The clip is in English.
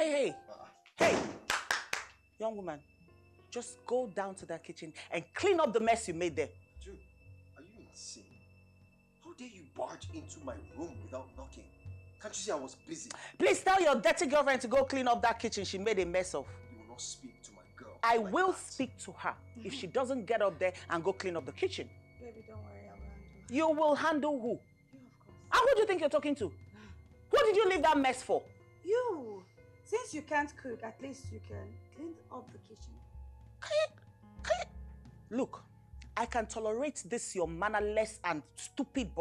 Hey! Young woman, just go down to that kitchen and clean up the mess you made there. Dude, are you insane? How dare you barge into my room without knocking? Can't you see I was busy? Please tell your dirty girlfriend to go clean up that kitchen she made a mess of. You will not speak to my girl. I will speak to her if she doesn't get up there and go clean up the kitchen. Baby, don't worry, I will handle. You will handle who? You, of course. And who do you think you're talking to? Who did you leave that mess for? You! Since you can't cook, at least you can clean up the kitchen. Look, I can tolerate this your mannerless and stupid boy.